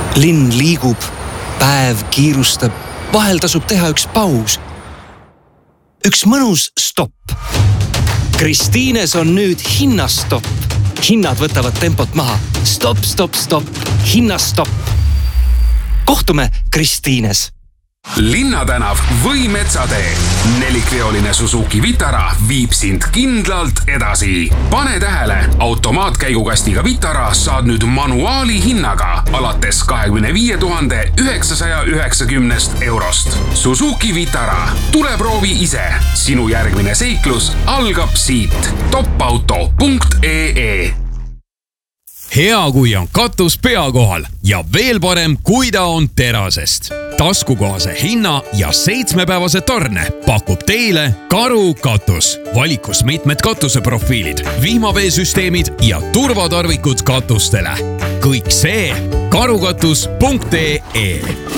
Linn liigub, päev kiirustab, vahel tasub teha üks paus. Üks mõnus stopp. Kristiines on nüüd hinnastopp. Hinnad võtavad tempot maha. Stopp, stopp, stopp. Hinnastopp. Kohtume Kristiines. Linnatänav või Metsatee. Nelikveoline Suzuki Vitara viib sind kindlalt edasi. Pane tähele, automaatkäigukastiga Vitara saad nüüd manuaali hinnaga alates 25 990 eurost. Suzuki Vitara. Tule proovi ise. Sinu järgmine seiklus algab siit. topauto.ee. Hea, kui on katus pea kohal ja veel parem, kui ta on terasest. Taskukohase hinna ja 7-päevase tarne pakub teile Karu katus. Valikus mitmed katuseprofiilid, vihmaveesüsteemid ja turvatarvikud katustele. Kõik see karukatus.ee.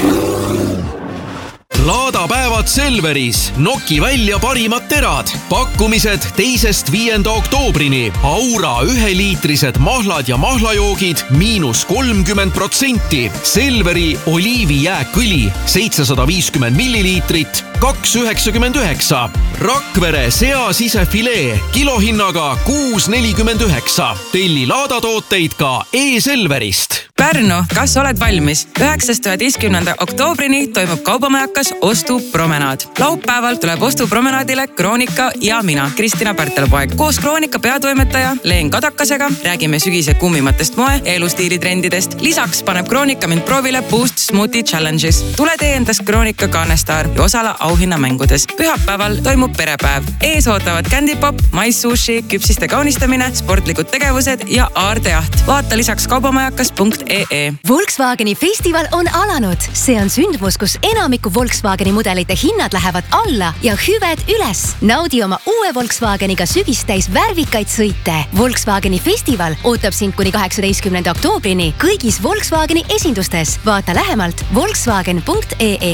Laadapäevad Selveris. Noki välja parimad terad. Pakkumised 2.–5. oktoobrini. Aura 1-liitrised mahlad ja mahlajoogid –30%. Selveri oliivijääkõli 750 milliliitrit 2,99. Rakvere seasisefilee kilohinnaga 6,49. Telli laadatooteid ka e-Selverist. Pärnu, kas oled valmis? 9.–11. oktoobrini toimub kaubamajakas ostupromenaad. Laupäeval tuleb ostupromenaadile Kroonika ja mina, Kristina Pärtelpoeg. Koos Kroonika peatoimetaja Leen Kadakasega räägime sügise kummimatest moe- ja elustiilitrendidest. Lisaks paneb Kroonika mind proovile Boost Smoothie Challenges. Tule tee endast Kroonika Kaanestaar ja osala auhinnamängudes. Pühapäeval toimub perepäev. Ees ootavad kändipop, maissushi, küpsiste kaunistamine, sportlikud tegevused ja aardejaht. Vaata lisaks kaubamajakas.ee. Volkswageni festival on alanud. See on sündmus, kus enamiku Volkswageni mudelite hinnad lähevad alla ja hüved üles. Naudi oma uue Volkswageniga sügistäis värvikaid sõite. Volkswageni festival ootab sind kuni 18. oktoobrini kõigis Volkswageni esindustes. Vaata lähemalt volkswagen.ee.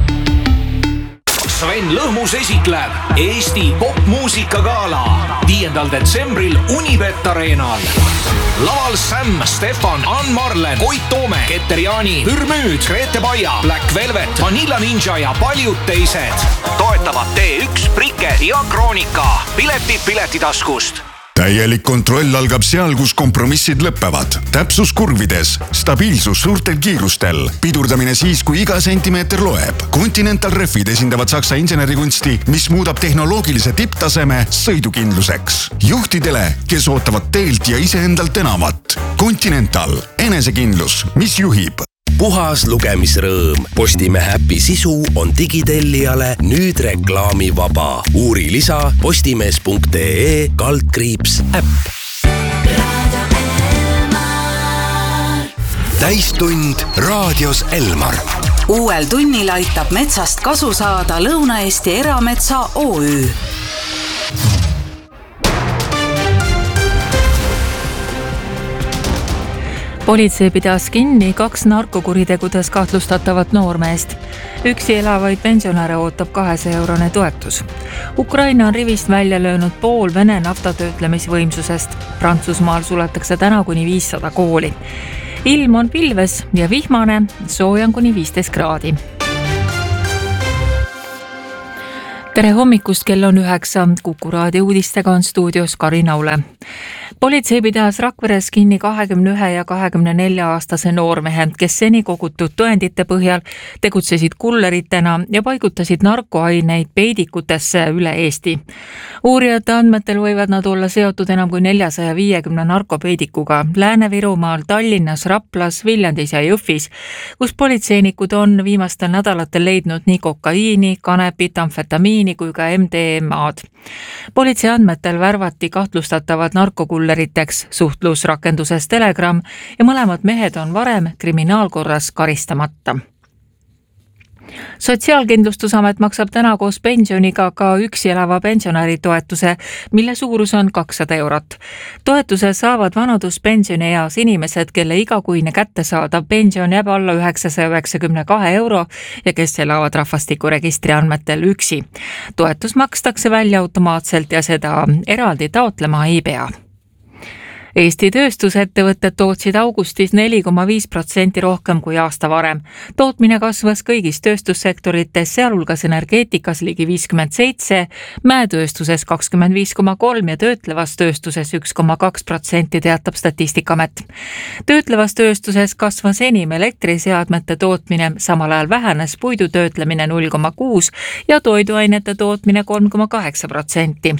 Sven Lõhmus esitleb Eesti popmuusikagala 5. detsembril Unibet Arenal. Laval Sam, Stefan, Ann Marlen, Koit Toome, Keter Jaani, Pürmüüd, Grete Paia, Black Velvet, Vanilla Ninja ja paljud teised. Toetavad T1, Prike ja Kroonika. Piletid Piletitaskust. Täielik kontroll algab seal, kus kompromissid lõppevad. Täpsus kurvides, stabiilsus suurtel kiirustel, pidurdamine siis, kui iga sentimeeter loeb. Continental Refid esindavad Saksa insenerikunsti, mis muudab tehnoloogilise tipptaseme sõidukindluseks. Juhtidele, kes ootavad teelt ja iseendalt enamat. Continental, enesekindlus, mis juhib. Puhas lugemisrõõm. Postimehe äpi sisu on digitellijale nüüd reklaamivaba. Uuri lisa postimees.ee/äpp. Täistund raadios Elmar. Uuel tunnil aitab metsast kasu saada Lõuna-Eesti Erametsa OÜ. Politsei pidas kinni 2 narkokuritegudes kahtlustatavat noormeest. Üksi elavaid pensionäre ootab 200-eurone toetus. Ukraina on rivist välja löönud pool Vene naftatöötlemisvõimsusest. Prantsusmaal suletakse täna kuni 500 kooli. Ilm on pilves ja vihmane, sooja on kuni 15 kraadi. Tere hommikust, kell on 9. Kuku raadio uudistega on stuudios Karin Aule. Politsei pidas Rakveres kinni 21 ja 24-aastase noormehe, kes seni kogutud tõendite põhjal tegutsesid kulleritena ja paigutasid narkoaineid peidikutesse üle Eesti. Uurijate andmetel võivad nad olla seotud enam kui 450 narkopeidikuga Lääne-Virumaal, Tallinnas, Raplas, Viljandis ja Jõhvis, kus politseinikud on viimastel nädalatel leidnud nii kokaiini, kanepit, amfetamiini kui ka MDMA-d. Politsei andmetel värvati kahtlustatavad narkokulleriteks suhtlusrakenduses Telegram ja mõlemad mehed on varem kriminaalkorras karistamata. Sotsiaalkindlustusamet maksab täna koos pensioniga ka üksi elava pensionäri toetuse, mille suurus on 200 eurot. Toetuse saavad vanaduspensioni eas inimesed, kelle igakuine kättesaadav pension jääb alla 992 euro ja kes elavad rahvastikuregistri andmetel üksi. Toetus makstakse välja automaatselt ja seda eraldi taotlema ei pea. Eesti tööstusettevõtted tootsid augustis 4,5% rohkem kui aasta varem. Tootmine kasvas kõigis tööstussektorites, sealhulgas energeetikas ligi 57%, mäetööstuses 25,3% ja töötlevas tööstuses 1,2%, teatab Statistikaamet. Töötlevas tööstuses kasvas enim elektriseadmete tootmine, samal ajal vähenes puidu töötlemine 0,6% ja toiduainete tootmine 3,8%.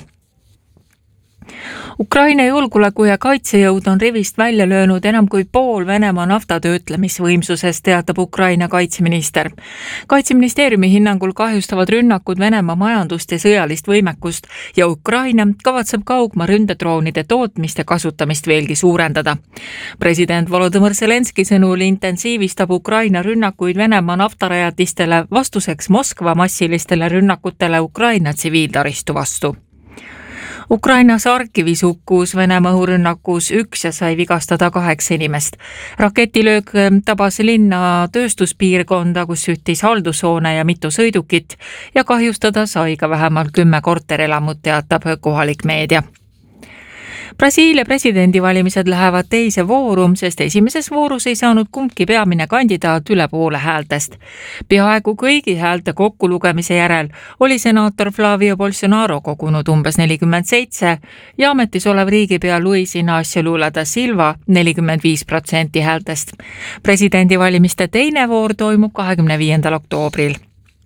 Ukraina julgeoleku ja kaitsejõud on rivist välja löönud enam kui pool Venemaa naftatöötlemisvõimsusest, teatab Ukraina kaitseminister. Kaitseministeeriumi hinnangul kahjustavad rünnakud Venemaa majandust ja sõjalist võimekust ja Ukraina kavatseb kaugmaa ründedroonide tootmist ja kasutamist veelgi suurendada. President Volodõmõr Zelenski sõnul intensiivistab Ukraina rünnakuid Venemaa naftarajatistele vastuseks Moskva massilistele rünnakutele Ukraina tsiviiltaristu vastu. Ukrainas Harkivis hukkus Venemaa õhurünnakus 1 ja sai vigastada 8 inimest. Raketilöök tabas linna tööstuspiirkonda, kus süttis haldushoone ja mitu sõidukit ja kahjustada sai ka vähemalt 10 korterelamut, teatab kohalik meedia. Brasiilia presidendivalimised lähevad teise vooru, sest esimeses voorus ei saanud kumbki peamine kandidaat üle poole häältest. Peaaegu kõigi häälte kokkulugemise järel oli senaator Flavio Bolsonaro kogunud umbes 47% ja ametis olev riigipea Luis Inácio Lula da Silva 45% häältest. Presidendivalimiste teine voor toimub 25. oktoobril.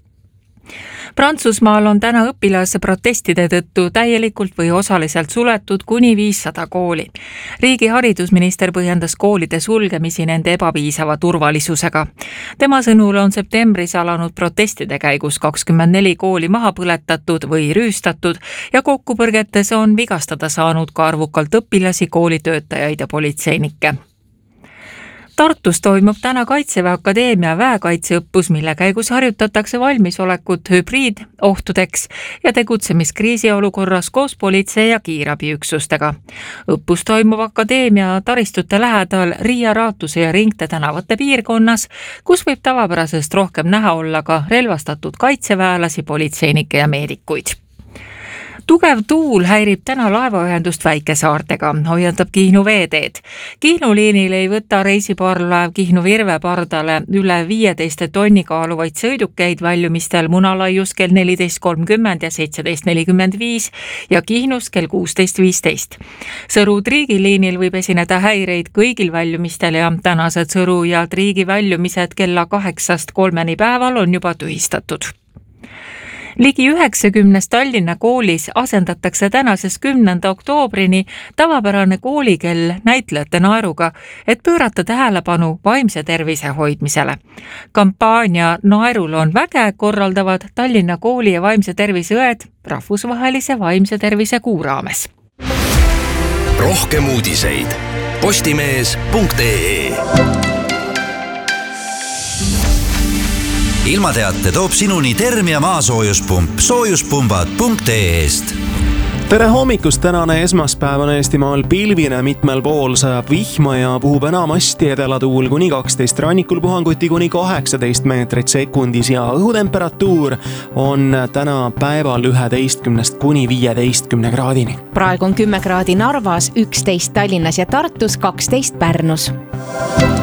Prantsusmaal on täna õpilase protestide tõttu täielikult või osaliselt suletud kuni 500 kooli. Riigi haridusminister põhjendas koolide sulgemisi nende ebapiisava turvalisusega. Tema sõnul on septembris alanud protestide käigus 24 kooli maha põletatud või rüüstatud ja kokkupõrgetes on vigastada saanud ka arvukalt õpilasi, koolitöötajaid ja politseinikke. Tartus toimub täna Kaitseväe Akadeemia väekaitseõppus, mille käigus harjutatakse valmisolekut hübriidohtudeks ja tegutsemiskriisiolukorras koos politsei ja kiirabiüksustega. Õppus toimub Akadeemia taristute lähedal Riia, Raatuse ja Ringte tänavate piirkonnas, kus võib tavapärasest rohkem näha olla ka relvastatud kaitseväelasi, politseinikke ja meedikuid. Tugev tuul häirib täna laevaühendust väikesaartega, hoiatab Kihnu veeteed. Kihnu liinil ei võta reisiparvlaev Kihnu Virve pardale üle 15 tonni kaaluvaid sõidukeid väljumistel Munalaius kell 14.30 ja 17.45 ja Kihnus kell 16.15. Sõru-Triigi liinil võib esineda häireid kõigil väljumistel ja tänased Sõru ja Triigi väljumised kella 8-3 päeval on juba tühistatud. Ligi 90 Tallinna koolis asendatakse tänases 10. oktoobrini tavapärane koolikell näitlejate naeruga, et pöörata tähelepanu vaimse tervise hoidmisele. Kampaania Naerul on väge korraldavad Tallinna kooli ja vaimse tervise õed rahvusvahelise vaimse tervise kuu raames. Rohkem uudiseid postimees.ee. Ilmateate toob sinuni Termia maasoojuspump soojuspumbad.ee-st. Tere hommikust, tänane esmaspäev on Eestimaal pilvine, mitmel pool sajab vihma ja puhub enamasti edelatuul kuni 12, rannikul puhanguti kuni 18 meetrit sekundis ja õhutemperatuur on täna päeval 11 kuni 15 kraadini. Praegu on 10 kraadi Narvas, 11 Tallinnas ja Tartus, 12 Pärnus.